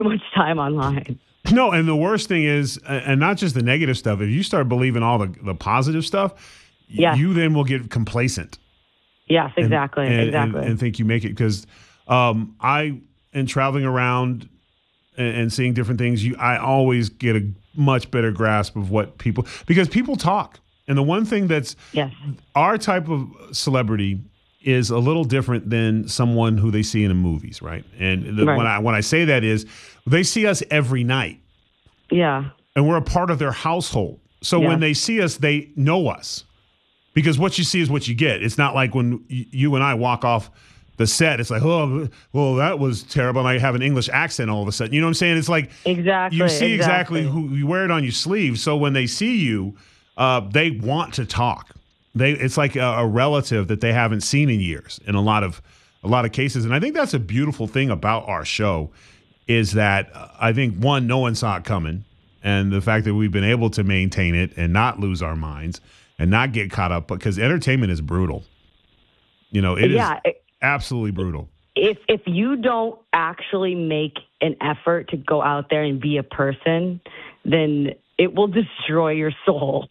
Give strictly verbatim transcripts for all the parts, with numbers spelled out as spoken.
too much time online. No, and the worst thing is, and not just the negative stuff, if you start believing all the, the positive stuff, yes. you then will get complacent. Yes, exactly, and, and, exactly. And, and think you make it. Because um, I, in traveling around and, and seeing different things, you I always get a much better grasp of what people, because people talk. And the one thing that's yes. our type of celebrity is a little different than someone who they see in the movies, right? And the, right. when I when I say that is, they see us every night. Yeah. And we're a part of their household. So yeah. when they see us, they know us. Because what you see is what you get. It's not like when y- you and I walk off the set, it's like, oh, well, that was terrible. And I have an English accent all of a sudden. You know what I'm saying? It's like exactly. you see exactly. exactly who you wear it on your sleeve. So when they see you, uh, they want to talk. They It's like a, a relative that they haven't seen in years in a lot of a lot of cases. And I think that's a beautiful thing about our show is that uh, I think, one, no one saw it coming. And the fact that we've been able to maintain it and not lose our minds and not get caught up, because entertainment is brutal. You know, it yeah, is absolutely brutal. If if you don't actually make an effort to go out there and be a person, then it will destroy your soul.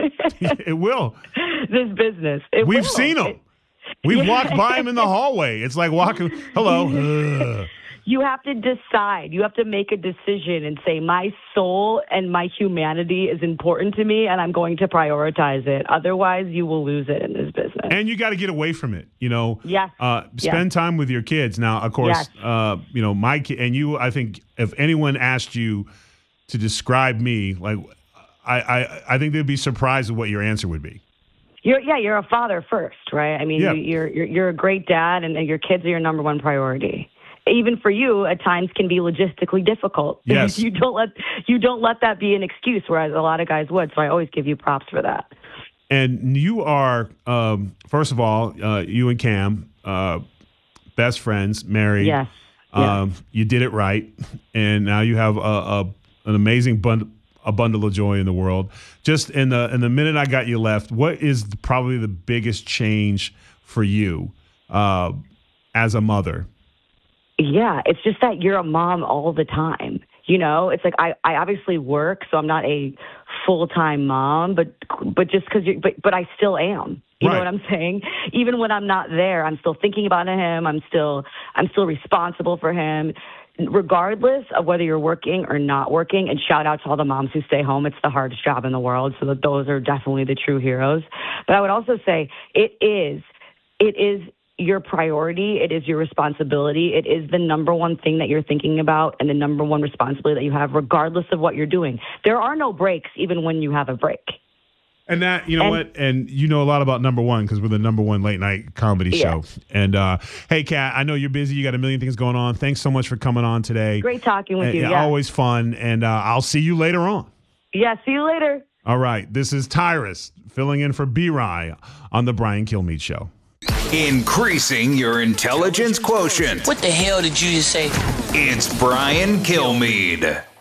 It will. This business. It We've will. seen them. We've yeah. walked by them in the hallway. It's like walking, hello. Ugh. You have to decide. You have to make a decision and say, my soul and my humanity is important to me, and I'm going to prioritize it. Otherwise, you will lose it in this business. And you got to get away from it, you know. Yes. Uh, spend yes. time with your kids. Now, of course, yes. uh, you know, my kid, and you, I think if anyone asked you to describe me, like, I, I, I think they'd be surprised at what your answer would be. You're, yeah, you're a father first, right? I mean, yeah. you're, you're you're a great dad, and your kids are your number one priority. Even for you, at times can be logistically difficult. Yes. you don't let you don't let that be an excuse, whereas a lot of guys would. So I always give you props for that. And you are, um, first of all, uh, you and Cam, uh, best friends, married. Yes. Um, yes. You did it right, and now you have a, a an amazing bundle. A bundle of joy in the world. Just in the in the minute I got you left, what is probably the biggest change for you uh, as a mother? Yeah, it's just that you're a mom all the time. You know, it's like I, I obviously work, so I'm not a full-time mom, but but just because you but but I still am. You right. know what I'm saying? Even when I'm not there, I'm still thinking about him. I'm still I'm still responsible for him. Regardless of whether you're working or not working, and shout out to all the moms who stay home. It's the hardest job in the world, so that those are definitely the true heroes. But I would also say it is, it is your priority. It is your responsibility. It is the number one thing that you're thinking about and the number one responsibility that you have, regardless of what you're doing. There are no breaks, even when you have a break. And that, you know and, what, and you know a lot about Number One because we're the number one late night comedy yeah. show. And uh, hey, Kat, I know you're busy. You got a million things going on. Thanks so much for coming on today. Great talking with and, you. Yeah, yeah. Always fun. And uh, I'll see you later on. Yeah, see you later. All right. This is Tyrus filling in for B-Rye on the Brian Kilmeade Show. Increasing your intelligence quotient. What the hell did you just say? It's Brian Kilmeade.